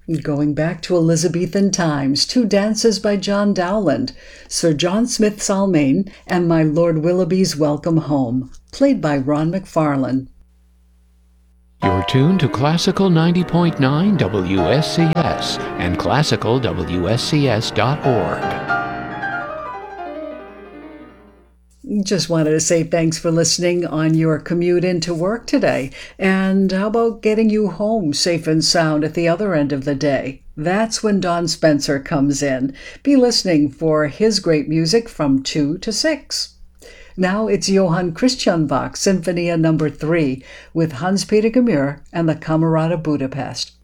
Going back to Elizabethan times, two dances by John Dowland, Sir John Smith's Almain, and My Lord Willoughby's Welcome Home, played by Ron McFarlane. You're tuned to Classical 90.9 WSCS and classicalwscs.org. Just wanted to say thanks for listening on your commute into work today. And how about getting you home safe and sound at the other end of the day? That's when Don Spencer comes in. Be listening for his great music from 2 to 6. Now it's Johann Christian Bach, Sinfonia No. 3, with Hans-Peter Gemür and the Camerata Budapest.